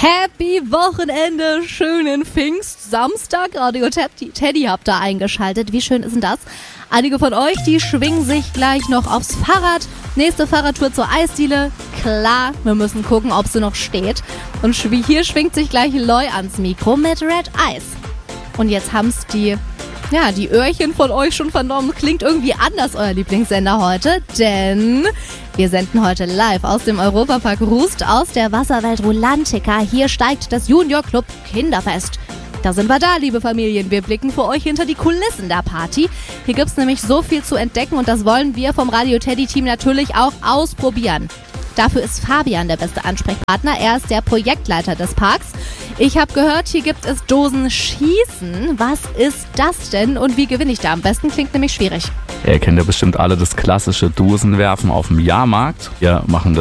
Happy Wochenende, schönen Pfingstsamstag. Radio Teddy habt ihr eingeschaltet. Wie schön ist denn das? Einige von euch, die schwingen sich gleich noch aufs Fahrrad. Nächste Fahrradtour zur Eisdiele. Klar, wir müssen gucken, ob sie noch steht. Und hier schwingt sich gleich Loy ans Mikro mit Red Ice. Und jetzt haben's die Öhrchen von euch schon vernommen. Klingt irgendwie anders, euer Lieblingssender heute, denn wir senden heute live aus dem Europapark Rust aus der Wasserwelt Rulantica. Hier steigt das Junior Club Kinderfest. Da sind wir da, liebe Familien. Wir blicken für euch hinter die Kulissen der Party. Hier gibt's nämlich so viel zu entdecken und das wollen wir vom Radio Teddy Team natürlich auch ausprobieren. Dafür ist Fabian der beste Ansprechpartner. Er ist der Projektleiter des Parks. Ich habe gehört, hier gibt es Dosenschießen. Was ist das denn und wie gewinne ich da am besten? Klingt nämlich schwierig. Ihr kennt ja bestimmt alle das klassische Dosenwerfen auf dem Jahrmarkt. Wir machen